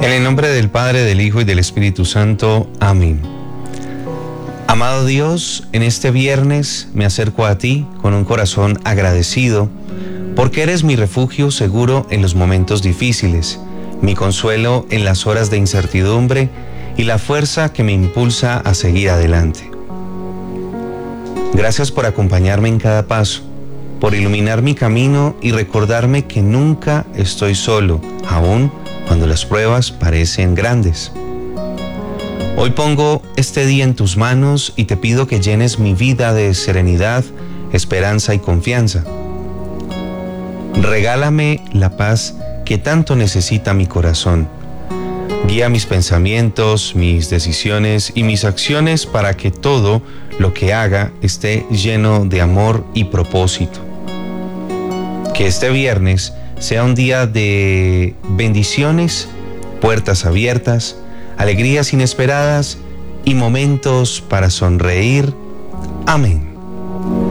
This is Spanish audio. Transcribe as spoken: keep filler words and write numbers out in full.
En el nombre del Padre, del Hijo y del Espíritu Santo. Amén. Amado Dios, en este viernes me acerco a ti con un corazón agradecido, porque eres mi refugio seguro en los momentos difíciles, mi consuelo en las horas de incertidumbre y la fuerza que me impulsa a seguir adelante. Gracias por acompañarme en cada paso, por iluminar mi camino y recordarme que nunca estoy solo, aun cuando las pruebas parecen grandes. Hoy pongo este día en tus manos y te pido que llenes mi vida de serenidad, esperanza y confianza. Regálame la paz que tanto necesita mi corazón. Guía mis pensamientos, mis decisiones y mis acciones para que todo lo que haga esté lleno de amor y propósito. Que este viernes sea un día de bendiciones, puertas abiertas, alegrías inesperadas y momentos para sonreír. Amén.